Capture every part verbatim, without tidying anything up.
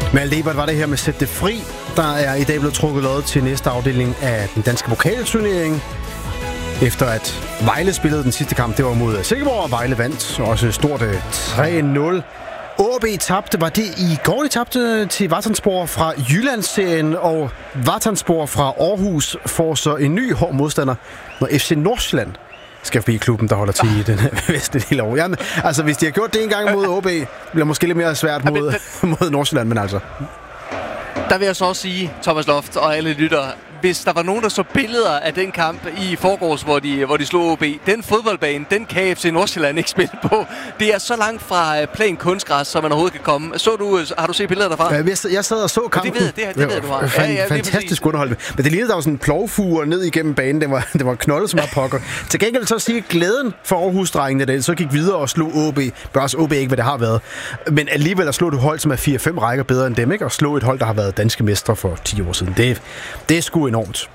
Malte Ebert var det her med Sæt det fri. Der er i dag blevet trukket lod til næste afdeling af den danske pokalturnering. Efter at Vejle spillede den sidste kamp, det var mod Silkeborg, og Vejle vandt også stort tre nul. O B tabte, var det i går, de tabte til Vatanspor fra Jyllandsserien, og Vatanspor fra Aarhus får så en ny hård modstander, når F C Nordsjælland skal forbi klubben, der holder til i den vestlige del af. Jamen, altså, hvis de har gjort det en gang mod O B, bliver det måske lidt mere svært mod, mod Nordsjælland, men altså. Der vil jeg så også sige, Thomas Loft og alle lyttere, hvis der var nogen, der så billeder af den kamp i forgårs, hvor de, hvor de slog O B, den fodboldbane, den kan F C Nordsjælland ikke spille på. Det er så langt fra plan kunstgræs, som man overhovedet kan komme. Så du, har du set billeder derfra? Ja, jeg sad og så kampen. Det ved, det, det ved du har. Fan, ja, ja, fantastisk underholdende. Men det lignede, der var sådan en plovfuger ned igennem banen. Det var, det var knoldet som er pokker. Til gengæld så sige glæden for Aarhus-drengene, det så gik videre og slog O B. Bør også O B ikke, hvad det har været. Men alligevel at slå et hold, som er fire fem rækker bedre end dem, ikke? Og slå et hold, der har været danske mestre for ti år siden. Det, det er sgu enormt.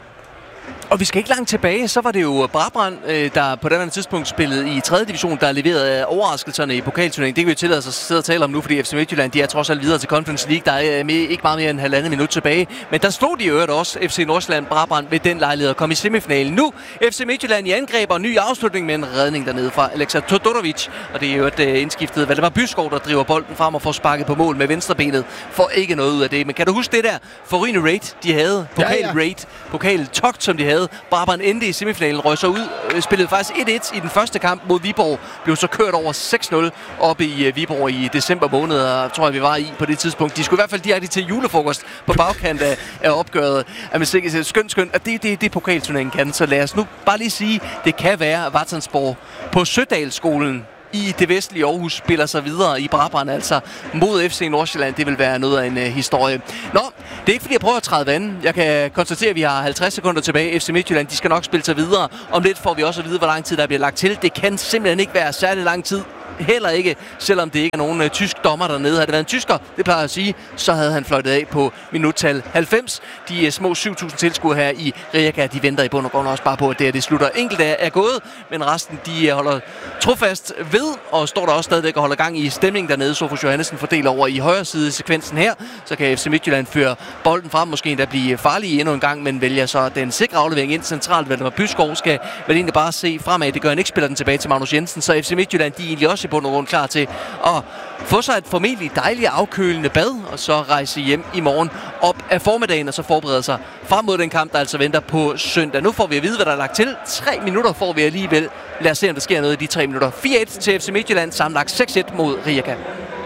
Og vi skal ikke langt tilbage, så var det jo Brabrand, der på den tidspunkt spillede i tredje division, der leverede overraskelserne i pokalturneringen. Det kan vi jo tillade os at sidde og tale om nu, fordi F C Midtjylland, de er trods alt videre til Conference League. Der er ikke meget mere end halvandet minut tilbage. Men der stod de jo også F C Nordsjælland Brabrand ved den lejlighed og kom i semifinalen. Nu F C Midtjylland i angreb og ny afslutning med en redning dernede fra Aleksa Todorovic. Og det er jo et uh, indskiftet Valdemar Byskov, der driver bolden frem og får sparket på mål med venstrebenet. Får ikke noget ud af det. Men kan du huske det der forrygende raid, de havde? Pokal-raid, pokal-togt, som de havde. Brabrand endte i semifinalen, røg så ud, spillede faktisk et et i den første kamp mod Viborg, blev så kørt over seks nul oppe i Viborg i december måned, og tror jeg, vi var i på det tidspunkt. De skulle i hvert fald direkte til julefrokost på bagkant af, af opgøret. Jamen, skønt, skønt, og det det, det pokalturneringen kan. Så lad os nu bare lige sige, det kan være Vatanspor på Sødalsskolen i det vestlige Aarhus spiller sig videre i Brabrand, altså mod F C Nordsjælland. Det vil være noget af en uh, historie. Nå, det er ikke fordi, jeg prøver at træde vandet. Jeg kan konstatere, at vi har halvtreds sekunder tilbage. F C Midtjylland, de skal nok spille sig videre. Om lidt får vi også at vide, hvor lang tid der bliver lagt til. Det kan simpelthen ikke være særlig lang tid. Heller ikke, selvom det ikke er nogen uh, tysk dommer dernede. Havde det været en tysker, det plejer jeg at sige, så havde han fløjtet af på minuttal halvfems. De uh, små syv tusind tilskuere her i Rijeka, de venter i bund og grund også bare på, at det her det slutter. Enkelte er gået, men resten de uh, holder trofast ved, og står der også stadigvæk og holder gang i stemningen dernede. Sofus Johannesen fordeler over i højre side i sekvensen her. Så kan F C Midtjylland føre bolden frem, måske endda blive farlige endnu en gang, men vælger så den sikre aflevering ind centralt. Valdemar Byskov skal vel egentlig bare se fremad. Det gør han ikke, spiller den tilbage til Magnus Jensen, så F C Midtjylland, de er egentlig også i bund og grund klar til at få sig et formentlig dejligt afkølende bad, og så rejse hjem i morgen op af formiddagen, og så forberede sig frem mod den kamp, der altså venter på søndag. Nu får vi at vide, hvad der er lagt til. Tre minutter får vi alligevel. Lad os se, om der sker noget i de tre minutter. fire et til F C Midtjylland, sammenlagt seks et mod Rijeka.